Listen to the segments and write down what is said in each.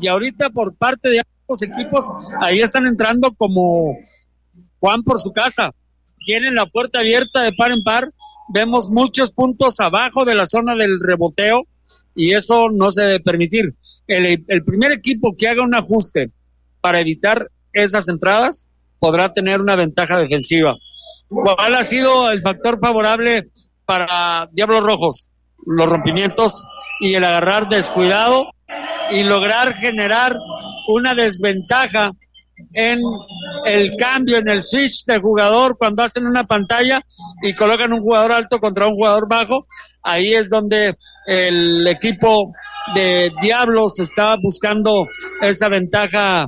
Y ahorita por parte de ambos equipos, ahí están entrando como Juan por su casa. Tienen la puerta abierta de par en par. Vemos muchos puntos abajo de la zona del reboteo y eso no se debe permitir. El primer equipo que haga un ajuste para evitar esas entradas podrá tener una ventaja defensiva. ¿Cuál ha sido el factor favorable para Diablos Rojos? Los rompimientos y el agarrar descuidado y lograr generar una desventaja en el cambio, en el switch de jugador cuando hacen una pantalla y colocan un jugador alto contra un jugador bajo. Ahí es donde el equipo de Diablos está buscando esa ventaja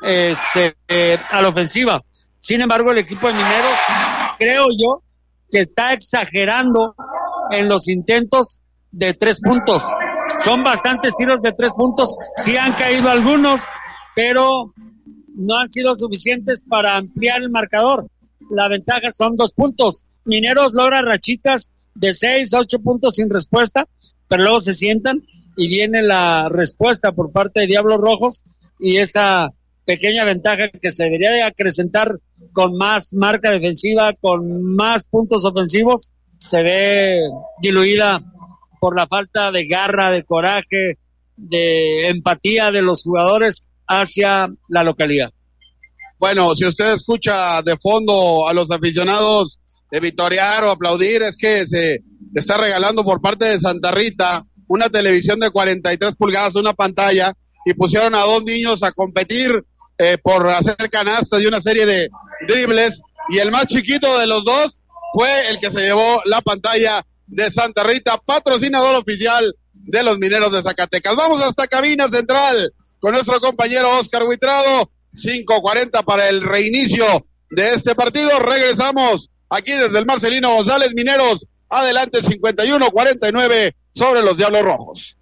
a la ofensiva. Sin embargo, el equipo de Mineros, creo yo, que está exagerando en los intentos de 3 puntos. Son bastantes tiros de 3 puntos, sí han caído algunos, pero no han sido suficientes para ampliar el marcador. La ventaja son 2 puntos. Mineros logra rachitas de 6, 8 puntos sin respuesta, pero luego se sientan y viene la respuesta por parte de Diablos Rojos y esa pequeña ventaja que se debería de acrecentar con más marca defensiva, con más puntos ofensivos, se ve diluida por la falta de garra, de coraje, de empatía de los jugadores hacia la localidad. Bueno, si usted escucha de fondo a los aficionados vitorear o aplaudir, es que se está regalando por parte de Santa Rita una televisión de 43 pulgadas, una pantalla, y pusieron a 2 niños a competir por hacer canastas y una serie de dribles, y el más chiquito de los 2 fue el que se llevó la pantalla de Santa Rita, patrocinador oficial de los Mineros de Zacatecas. Vamos hasta cabina central con nuestro compañero Oscar Huitrado, 5:40 para el reinicio de este partido. Regresamos aquí desde el Marcelino González. Mineros, adelante, 51-49 sobre los Diablos Rojos.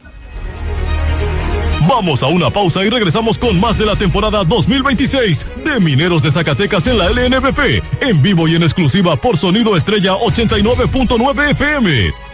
Vamos a una pausa y regresamos con más de la temporada 2026 de Mineros de Zacatecas en la LNBP, en vivo y en exclusiva por Sonido Estrella 89.9 FM.